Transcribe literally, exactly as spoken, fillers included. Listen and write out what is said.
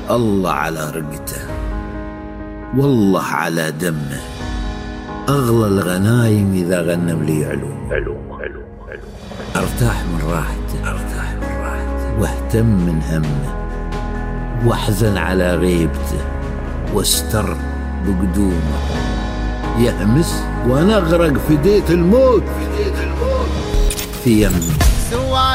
الله على رقته، والله على دمه، أغلى الغنايم إذا غنم لي علوم علوم علوم علوم. أرتاح من راحته، أرتاح من راحته، واهتم من همه، واحزن على غيبته، واستر بقدومه. يهمس وأنا أغرق في ديت الموت، في ديت الموت، في يمه.